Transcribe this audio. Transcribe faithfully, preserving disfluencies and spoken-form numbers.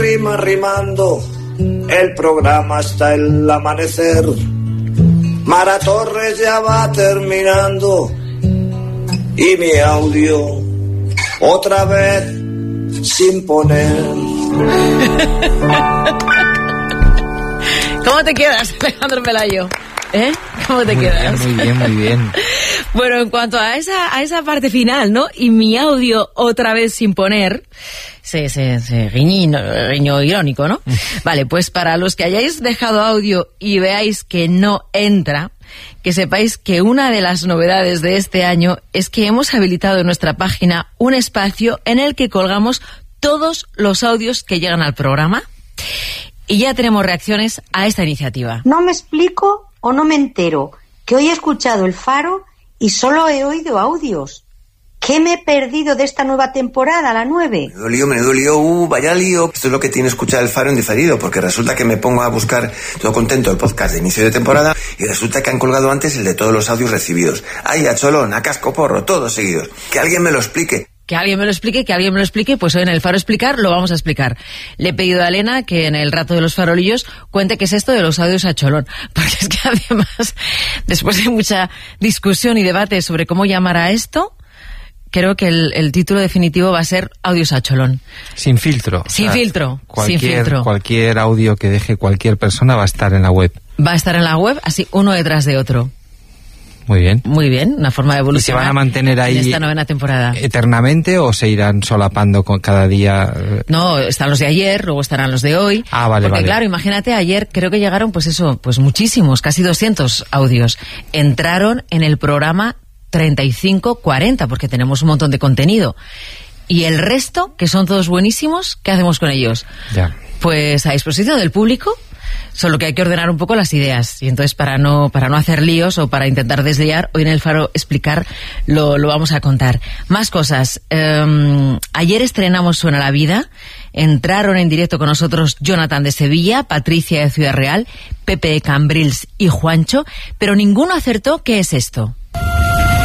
rima rimando, el programa hasta el amanecer. Mara Torres ya va terminando y mi audio otra vez sin poner. ¿Cómo te quedas, Alejandro Pelayo? ¿Eh? ¿Cómo te muy quedas? Bien, muy bien, muy bien. Bueno, en cuanto a esa, a esa parte final, ¿no? Y mi audio otra vez sin poner, se, se, se guiño, guiño irónico, ¿no? Vale, pues para los que hayáis dejado audio y veáis que no entra, que sepáis que una de las novedades de este año es que hemos habilitado en nuestra página un espacio en el que colgamos todos los audios que llegan al programa y ya tenemos reacciones a esta iniciativa. No me explico o no me entero, que hoy he escuchado El Faro y solo he oído audios. ¿Qué me he perdido de esta nueva temporada, la nueve? Menudo lío, menudo lío, uh, vaya lío. Esto es lo que tiene escuchar El Faro en diferido, porque resulta que me pongo a buscar todo contento el podcast de inicio de temporada y resulta que han colgado antes el de todos los audios recibidos. Ay, a cholón, a cascoporro, todos seguidos. Que alguien me lo explique. Que alguien me lo explique, que alguien me lo explique, pues hoy en el Faro Explicar lo vamos a explicar. Le he pedido a Elena que en el rato de los farolillos cuente qué es esto de los audios a cholón, porque es que además, después de mucha discusión y debate sobre cómo llamar a esto, creo que el, el título definitivo va a ser audios a cholón. Sin filtro. Sin o sea, filtro, cualquier, sin filtro. Cualquier audio que deje cualquier persona va a estar en la web. Va a estar en la web, así uno detrás de otro. Muy bien. Muy bien, una forma de evolucionar. ¿Y se van a mantener ahí en esta novena temporada eternamente o se irán solapando con cada día? No, están los de ayer, luego estarán los de hoy. Ah, vale, porque vale. Claro, imagínate, ayer creo que llegaron, pues eso, pues muchísimos, casi doscientos audios. Entraron en el programa treinta y cinco cuarenta, porque tenemos un montón de contenido. Y el resto, que son todos buenísimos, ¿qué hacemos con ellos? Ya. Pues a disposición del público. Solo que hay que ordenar un poco las ideas. Y entonces, para no para no hacer líos o para intentar desliar, hoy en el Faro Explicar lo, lo vamos a contar. Más cosas. Eh, ayer estrenamos Suena la Vida. Entraron en directo con nosotros Jonathan de Sevilla, Patricia de Ciudad Real, Pepe de Cambrils y Juancho, pero ninguno acertó qué es esto.